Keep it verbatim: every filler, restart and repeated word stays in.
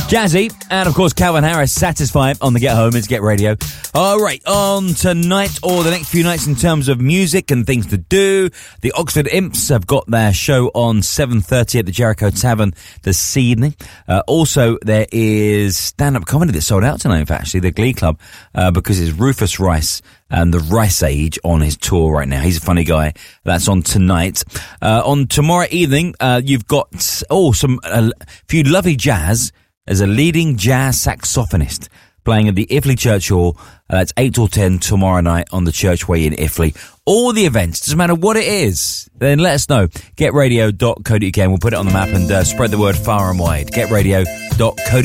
Jazzy, and of course Calvin Harris, Satisfied on the Get Home is Get Radio. All right, on tonight or the next few nights in terms of music and things to do, the Oxford Imps have got their show on seven thirty at the Jericho Tavern this evening. Uh, also, there is stand-up comedy that's sold out tonight, in fact, actually, the Glee Club, uh, because it's Rufus Rice and the Rice Age on his tour right now. He's a funny guy. That's on tonight. Uh, on tomorrow evening, uh, you've got, oh, some, a uh, few lovely jazz. There's a leading jazz saxophonist playing at the Iffley Church Hall. Uh, that's eight till ten tomorrow night on the Churchway in Iffley. All the events, doesn't matter what it is, then let us know. get radio dot co dot uk and we'll put it on the map and uh, spread the word far and wide. get radio dot co dot uk